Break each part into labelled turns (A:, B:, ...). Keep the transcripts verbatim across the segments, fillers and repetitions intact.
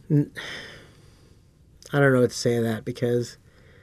A: I don't know what to say to that, because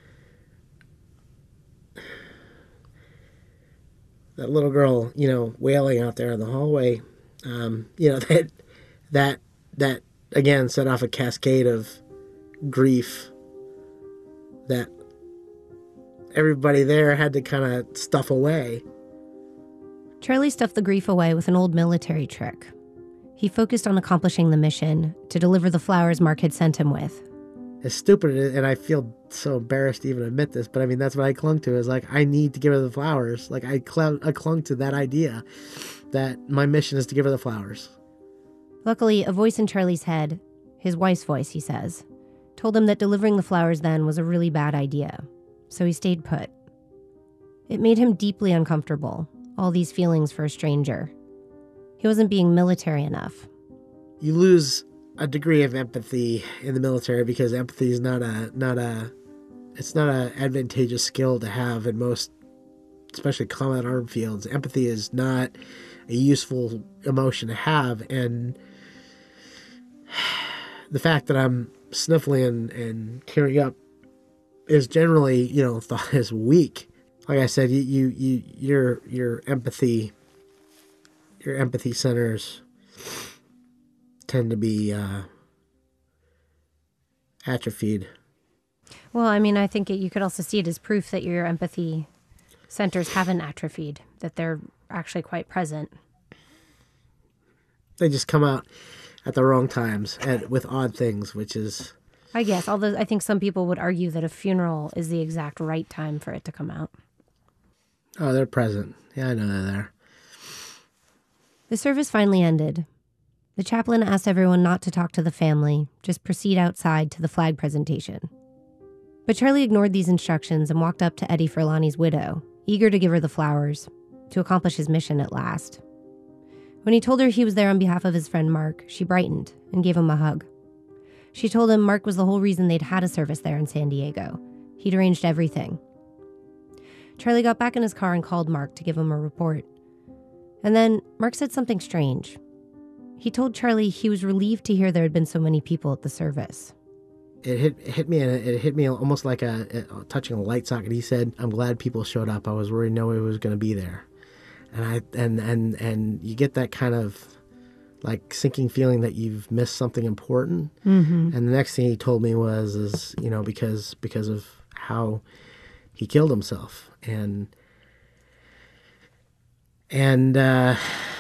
A: that little girl, you know, wailing out there in the hallway, um, you know, that, that, that, again, set off a cascade of grief that everybody there had to kind of stuff away.
B: Charlie stuffed the grief away with an old military trick. He focused on accomplishing the mission to deliver the flowers Mark had sent him with.
A: As stupid, and I feel so embarrassed to even admit this, but I mean, that's what I clung to, is like, I need to give her the flowers. Like, I, cl- I clung to that idea that my mission is to give her the flowers.
B: Luckily, a voice in Charlie's head, his wife's voice, he says, told him that delivering the flowers then was a really bad idea. So he stayed put. It made him deeply uncomfortable, all these feelings for a stranger. He wasn't being military enough.
A: You lose a degree of empathy in the military, because empathy is not a not a it's not a advantageous skill to have in most, especially combat armed fields. Empathy is not a useful emotion to have, and the fact that I'm sniffling and, and tearing up is generally, you know, thought as weak. Like I said, you you, you your your empathy your empathy centers tend to be uh, atrophied.
B: Well, I mean, I think it, you could also see it as proof that your empathy centers haven't atrophied, that they're actually quite present.
A: They just come out at the wrong times and with odd things, which is...
B: I guess, although I think some people would argue that a funeral is the exact right time for it to come out.
A: Oh, they're present. Yeah, I know they're there.
B: The service finally ended. The chaplain asked everyone not to talk to the family, just proceed outside to the flag presentation. But Charlie ignored these instructions and walked up to Eddie Furlani's widow, eager to give her the flowers, to accomplish his mission at last. When he told her he was there on behalf of his friend Mark, she brightened and gave him a hug. She told him Mark was the whole reason they'd had a service there in San Diego. He'd arranged everything. Charlie got back in his car and called Mark to give him a report. And then Mark said something strange. He told Charlie he was relieved to hear there had been so many people at the service.
A: It hit it hit me and it hit me almost like a, a touching a light socket. He said, "I'm glad people showed up. I was worried nobody was going to be there." And I and and and you get that kind of like sinking feeling that you've missed something important.
B: Mm-hmm.
A: And the next thing he told me was, is you know because because of how he killed himself, and and. uh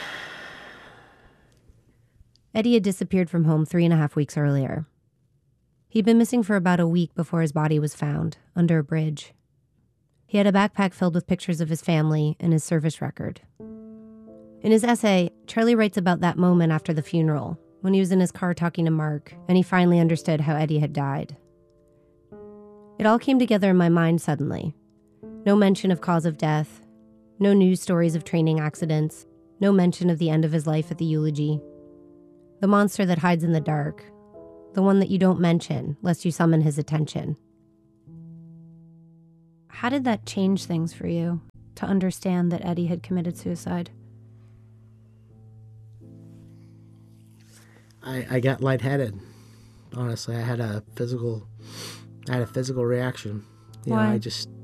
B: Eddie had disappeared from home three and a half weeks earlier. He'd been missing for about a week before his body was found, under a bridge. He had a backpack filled with pictures of his family and his service record. In his essay, Charlie writes about that moment after the funeral, when he was in his car talking to Mark, and he finally understood how Eddie had died. It all came together in my mind suddenly. No mention of cause of death, no news stories of training accidents, no mention of the end of his life at the eulogy. The monster that hides in the dark, the one that you don't mention lest you summon his attention. How did that change things for you, to understand that Eddie had committed suicide?
A: I, I got lightheaded. Honestly, I had a physical, I had a physical reaction. You
B: Why?
A: know, I just,